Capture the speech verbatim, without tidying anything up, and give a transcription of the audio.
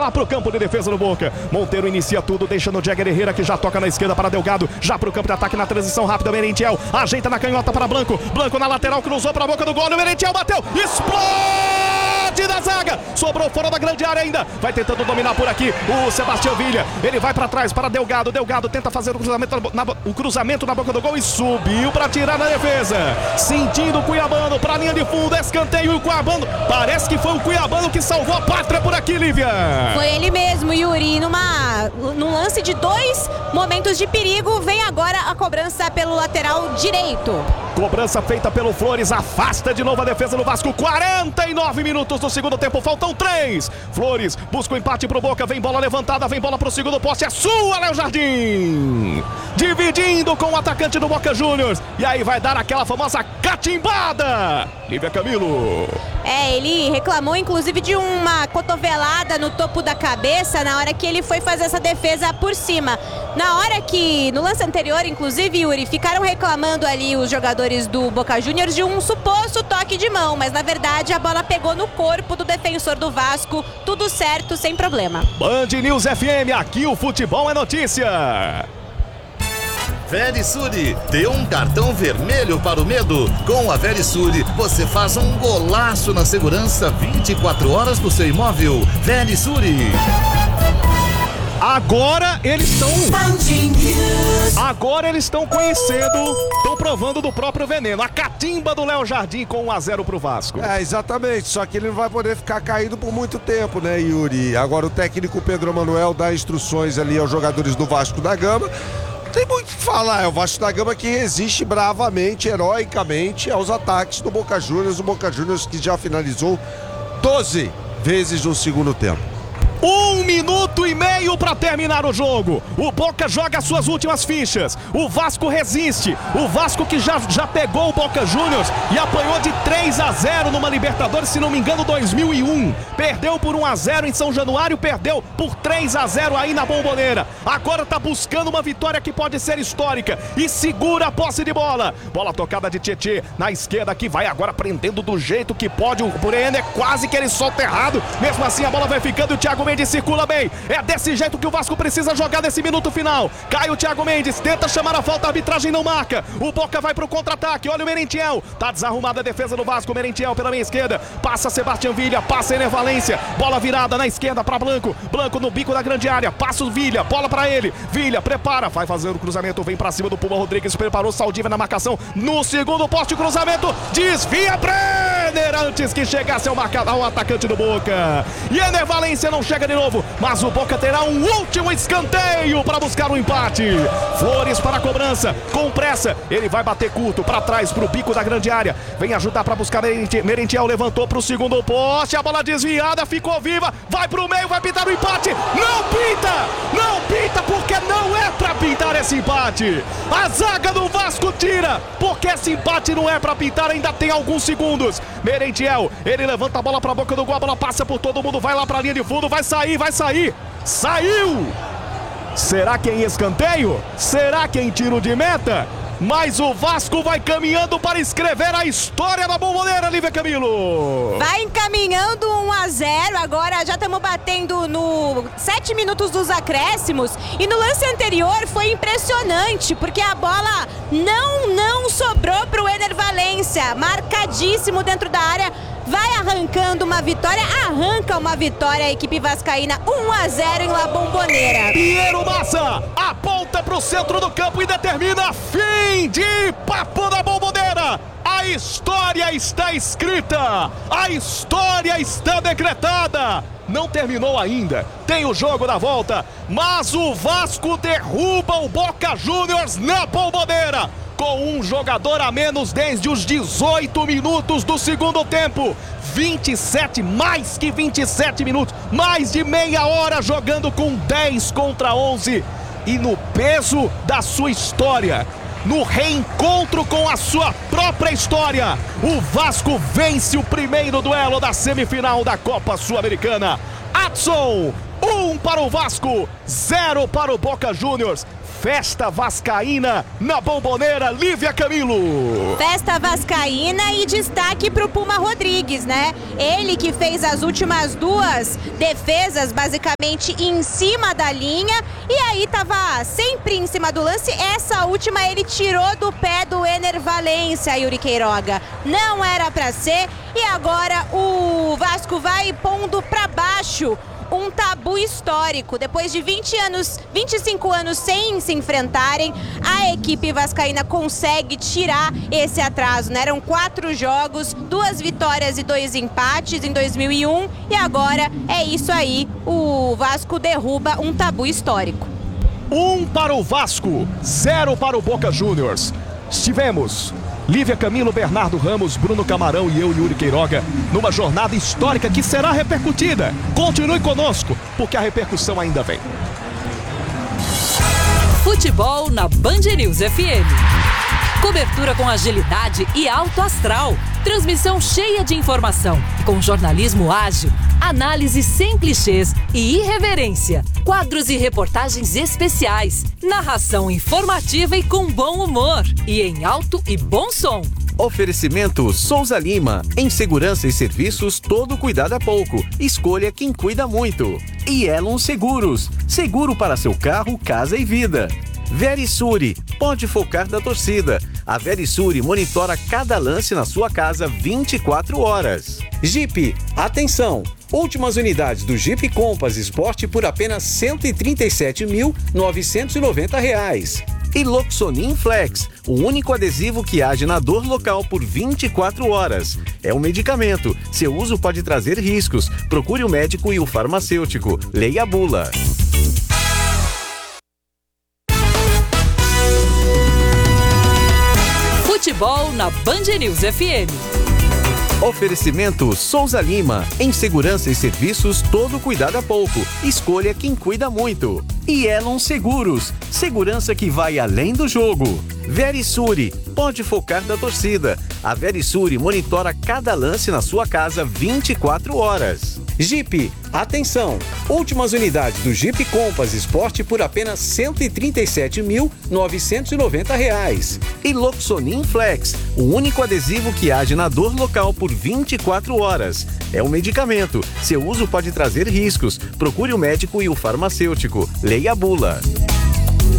lá pro campo de defesa do Boca. Monteiro inicia tudo, deixa no Jagger Herrera, que já toca na esquerda para Delgado, já pro campo de ataque na transição rápida. Merentiel ajeita na canhota para Blanco, Blanco na lateral, cruzou para a boca do gol, o Merentiel bateu, explode da zaga, sobrou fora da grande área ainda, vai tentando dominar por aqui o Sebastião Villa, ele vai para trás para Delgado, Delgado tenta fazer o cruzamento na, o cruzamento na boca do gol e subiu para tirar na defesa, sentindo o Cuiabano para a linha de fundo, escanteio e o Cuiabano, parece que foi o Cuiabano que salvou a pátria por aqui, Lívia. Foi ele mesmo, Yuri, numa, num lance de dois momentos de perigo, vem agora a cobrança pelo lateral direito. Cobrança feita pelo Flores, afasta de novo a defesa do Vasco, quarenta e nove minutos do segundo tempo, faltam três. Flores busca o empate pro Boca, vem bola levantada, vem bola pro segundo poste, é sua, Léo Jardim! Dividindo com o atacante do Boca Juniors, e aí vai dar aquela famosa catimbada. Lívia Camilo. É, ele reclamou inclusive de uma cotovelada no topo da cabeça na hora que ele foi fazer essa defesa por cima. Na hora que, no lance anterior, inclusive, Yuri, ficaram reclamando ali os jogadores do Boca Juniors de um suposto toque de mão, mas na verdade a bola pegou no corpo do defensor do Vasco, tudo certo, sem problema. Band News F M, aqui o futebol é notícia. Verisure, dê um cartão vermelho para o medo. Com a Verisure, você faz um golaço na segurança vinte e quatro horas do seu imóvel. Verisure. Agora eles estão... Agora eles estão conhecendo, estão provando do próprio veneno. A catimba do Léo Jardim com um a zero pro Vasco. É, exatamente, só que ele não vai poder ficar caído por muito tempo, né, Yuri? Agora o técnico Pedro Emanuel dá instruções ali aos jogadores do Vasco da Gama. Tem muito o que falar, é o Vasco da Gama que resiste bravamente, heroicamente aos ataques do Boca Juniors, o Boca Juniors que já finalizou doze vezes no segundo tempo. Um minuto e meio para terminar o jogo. O Boca joga suas últimas fichas. O Vasco resiste. O Vasco que já, já pegou o Boca Juniors e apanhou de três a zero numa Libertadores, se não me engano, dois mil e um. Perdeu por um a zero em São Januário, perdeu por três a zero aí na Bombonera. Agora tá buscando uma vitória que pode ser histórica e segura a posse de bola. Bola tocada de Tietê na esquerda que vai agora prendendo do jeito que pode. O Brenner quase que ele solta errado. Mesmo assim a bola vai ficando e o Thiago Mendes circula bem, é desse jeito que o Vasco precisa jogar nesse minuto final. Cai o Thiago Mendes, tenta chamar a falta, a arbitragem não marca. O Boca vai pro contra-ataque, olha o Merentiel, tá desarrumada a defesa do Vasco. Merentiel pela minha esquerda, passa Sebastião Villa, passa Ener Valência, bola virada na esquerda para Blanco, Blanco no bico da grande área, passa o Villa, bola para ele, Villa prepara, vai fazer o cruzamento, vem para cima do Puma Rodrigues, preparou Saldívia na marcação, no segundo poste, cruzamento, desvia Brenner antes que chegasse ao, marcador, ao atacante do Boca. E Ener Valência não chega de novo, mas o Boca terá um último escanteio para buscar o empate. Flores para a cobrança, com pressa, ele vai bater curto para trás para o bico da grande área, vem ajudar para buscar Merentiel, Merentiel levantou para o segundo poste, a bola desviada, ficou viva, vai para o meio, vai pintar o empate, não pinta, não pinta porque não é para pintar esse empate. A zaga do Vasco tira, porque esse empate não é para pintar, ainda tem alguns segundos. Merentiel, ele levanta a bola para a boca do gol, a bola passa por todo mundo, vai lá para a linha de fundo, vai sair, vai sair, saiu! Será que em escanteio? Será que em tiro de meta? Mas o Vasco vai caminhando para escrever a história da Bombonera, Lívia Camilo. Vai encaminhando um a zero, agora já estamos batendo no sete minutos dos acréscimos. E no lance anterior foi impressionante, porque a bola não, não sobrou para o Ener Valência, marcadíssimo dentro da área. Vai arrancando uma vitória, arranca uma vitória a equipe vascaína, um a zero em La Bombonera. Piero Massa aponta para o centro do campo e determina fim de papo da Bombonera. A história está escrita, a história está decretada. Não terminou ainda, tem o jogo da volta, mas o Vasco derruba o Boca Juniors na Bombonera, com um jogador a menos desde os dezoito minutos do segundo tempo. vinte e sete, mais que vinte e sete minutos, mais de meia hora jogando com dez contra onze. E no peso da sua história, no reencontro com a sua própria história, o Vasco vence o primeiro duelo da semifinal da Copa Sul-Americana. Adson, um para o Vasco, zero para o Boca Juniors. festa vascaína na Bombonera, Lívia Camilo. Festa vascaína e destaque pro Puma Rodrigues, né? Ele que fez as últimas duas defesas basicamente em cima da linha e aí tava sempre em cima do lance. Essa última ele tirou do pé do Ener Valencia, Yuri Queiroga. Não era pra ser e agora o Vasco vai pondo pra baixo um tabu histórico. Depois de vinte anos, vinte e cinco anos sem se enfrentarem, a equipe vascaína consegue tirar esse atraso, né? Eram quatro jogos, duas vitórias e dois empates em dois mil e um e agora é isso aí, o Vasco derruba um tabu histórico. Um para o Vasco, zero para o Boca Juniors. Estivemos Lívia Camilo, Bernardo Ramos, Bruno Camarão e eu, Yuri Queiroga, numa jornada histórica que será repercutida. Continue conosco, porque a repercussão ainda vem. Futebol na Band News F M. Cobertura com agilidade e alto astral. Transmissão cheia de informação. Com jornalismo ágil, análise sem clichês e irreverência. Quadros e reportagens especiais. Narração informativa e com bom humor. E em alto e bom som. Oferecimento Souza Lima. Em segurança e serviços, todo cuidado é pouco. Escolha quem cuida muito. E Elon Seguros. Seguro para seu carro, casa e vida. Verisure, pode focar da torcida. A Verisure monitora cada lance na sua casa vinte e quatro horas. Jeep, atenção! Últimas unidades do Jeep Compass Sport por apenas cento e trinta e sete mil novecentos e noventa reais. E Loxonin Flex, o único adesivo que age na dor local por vinte e quatro horas. É um medicamento. Seu uso pode trazer riscos. Procure o médico e o farmacêutico. Leia a bula. Futebol na Band News F M. Oferecimento Souza Lima. Em segurança e serviços, todo cuidado é pouco. Escolha quem cuida muito. E Elon Seguros. Segurança que vai além do jogo. Verisure. Pode focar da torcida. A Verisure monitora cada lance na sua casa vinte e quatro horas. Jeep, atenção! Últimas unidades do Jeep Compass Sport por apenas cento e trinta e sete mil novecentos e noventa reais. E Loxonin Flex, o único adesivo que age na dor local por vinte e quatro horas. É um medicamento. Seu uso pode trazer riscos. Procure o médico e o farmacêutico. Leia a bula.